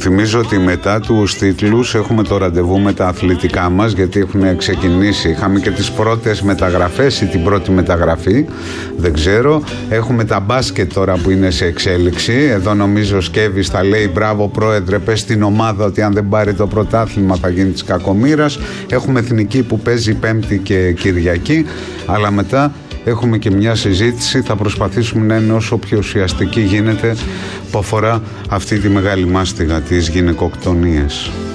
Υπενθυμίζω ότι μετά τους τίτλους έχουμε το ραντεβού με τα αθλητικά μας, γιατί έχουν ξεκινήσει. Είχαμε και τις πρώτες μεταγραφές ή την πρώτη μεταγραφή, δεν ξέρω. Έχουμε τα μπάσκετ τώρα που είναι σε εξέλιξη. Εδώ νομίζω ο Σκέβης θα λέει μπράβο πρόεδρε, πες στην ομάδα ότι αν δεν πάρει το πρωτάθλημα θα γίνει της κακομοίρας. Έχουμε εθνική που παίζει Πέμπτη και Κυριακή, αλλά μετά έχουμε και μια συζήτηση, θα προσπαθήσουμε να είναι όσο πιο ουσιαστική γίνεται, που αφορά αυτή τη μεγάλη μάστιγα, τις γυναικοκτονίες.